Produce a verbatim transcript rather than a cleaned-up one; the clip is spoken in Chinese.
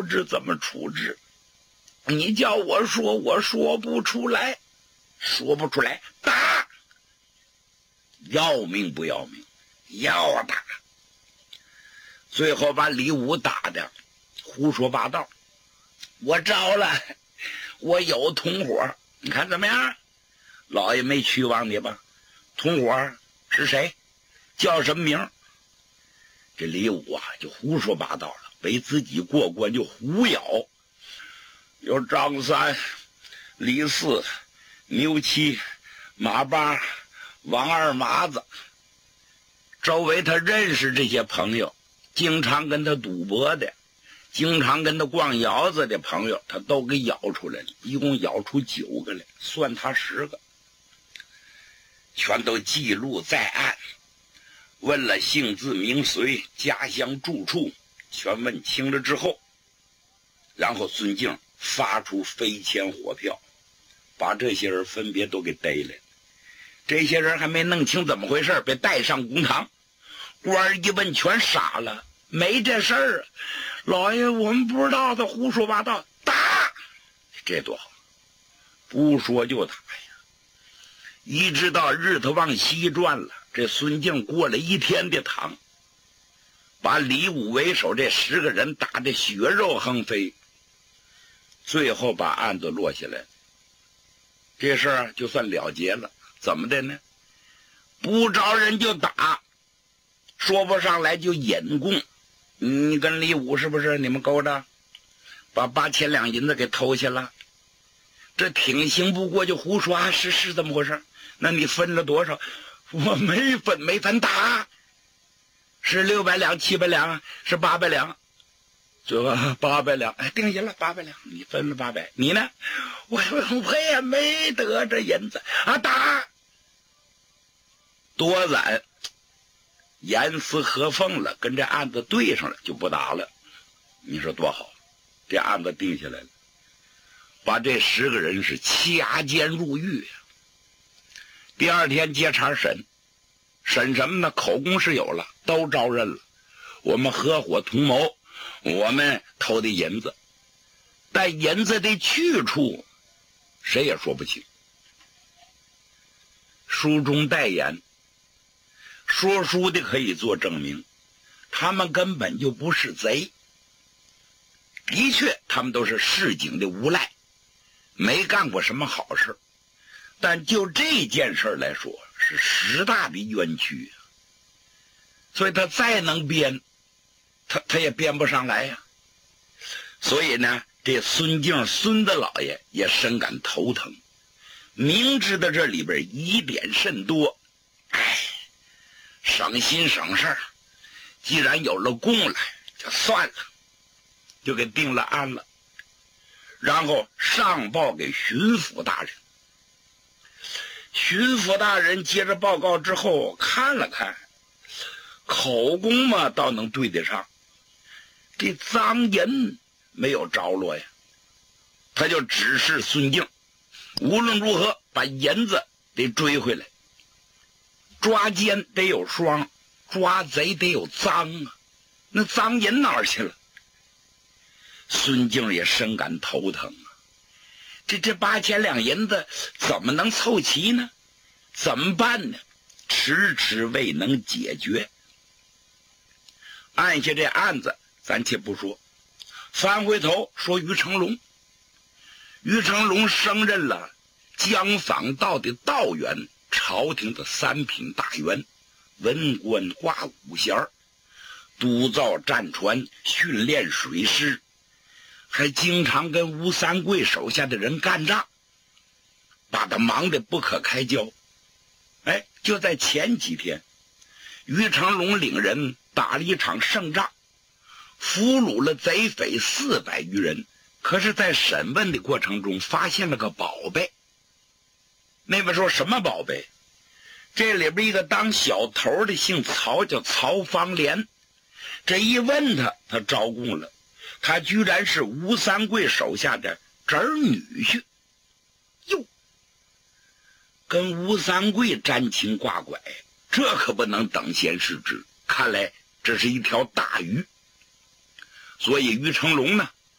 置怎么处置？你叫我说，我说不出来，说不出来，打！要命不要命？要打！最后把李武打的胡说八道。我招了，我有同伙，你看怎么样？老爷没屈枉你吧？同伙是谁？叫什么名？这李武啊，就胡说八道了，被自己过关就胡咬。有张三、李四、牛七、马八、王二麻子，周围他认识这些朋友，经常跟他赌博的，经常跟他逛窑子的朋友，他都给咬出来了，一共咬出九个来，算他十个，全都记录在案。问了姓字名随、家乡住处，全问清了之后，然后孙敬发出飞签火票，把这些人分别都给逮来。这些人还没弄清怎么回事，被带上公堂。官一问全傻了，没这事儿啊！老爷，我们不知道，他胡说八道，打！这多好，不说就打呀！一直到日头往西转了，这孙敬过了一天的堂，把李武为首这十个人打得血肉横飞，最后把案子落下来，这事儿就算了结了。怎么的呢？不招人就打，说不上来就引供。你跟李武是不是你们勾搭，把八千两银子给偷下了？这挺行不过就胡说啊，是是这么回事？那你分了多少？我没分，没分打，是六百两、七百两，是八百两。这个八百两，哎，定下了八百两，你分了八百，你呢？我我也没得这银子啊，打！多攒，严丝合缝了，跟这案子对上了，就不打了。你说多好，这案子定下来了，把这十个人是掐监入狱。第二天接茬审，审什么呢？口供是有了，都招认了，我们合伙同谋，我们偷的银子，但银子的去处谁也说不清。书中代言，说书的可以做证明，他们根本就不是贼，的确他们都是市井的无赖，没干过什么好事，但就这件事来说是十大的冤屈，所以他再能编他他也编不上来呀。所以呢，这孙敬孙子老爷也深感头疼，明知道这里边疑点甚多，哎，省心省事儿，既然有了供来，就算了，就给定了案了，然后上报给巡抚大人。巡抚大人接着报告之后看了看，口供嘛倒能对得上，这赃银没有着落呀，他就指示孙敬无论如何把银子得追回来，抓奸得有双，抓贼得有赃啊，那赃银哪儿去了？孙敬也深感头疼啊，这这八千两银子怎么能凑齐呢？怎么办呢？迟迟未能解决。按下这案子咱且不说，翻回头说于成龙。于成龙升任了江坊道的道员，朝廷的三品大员，文官挂五衔，督造战船，训练水师，还经常跟吴三桂手下的人干仗，把他忙得不可开交。哎，就在前几天，于成龙领人打了一场胜仗，俘虏了贼匪四百余人，可是在审问的过程中发现了个宝贝。那边说什么宝贝？这里边一个当小头的姓曹，叫曹方廉，这一问他，他招供了，他居然是吴三桂手下的侄儿女婿。哟，跟吴三桂沾亲挂拐，这可不能等闲视之，看来这是一条大鱼。所以于成龙呢